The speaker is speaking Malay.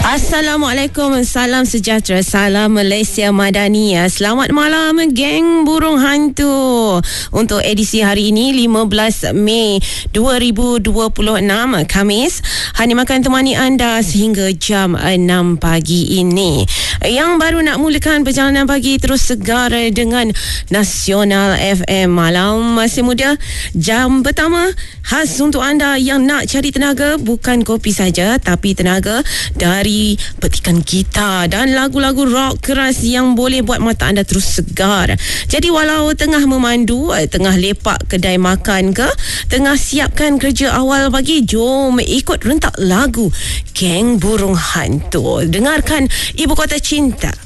Assalamualaikum, salam sejahtera, salam Malaysia Madani. Selamat malam geng burung hantu. Untuk edisi hari ini 15 Mei 2026 Khamis, Hani akan temani anda sehingga jam 6 pagi ini. Yang baru nak mulakan perjalanan pagi terus segar dengan Nasional FM. Malam masih muda, jam pertama khas untuk anda yang nak cari tenaga, bukan kopi saja tapi tenaga dari petikan gitar dan lagu-lagu rock keras yang boleh buat mata anda terus segar. Jadi walau tengah memandu, tengah lepak kedai makan ke, tengah siapkan kerja awal pagi, jom ikut rentak lagu Geng Burung Hantu. Dengarkan Ibu Kota Cinta.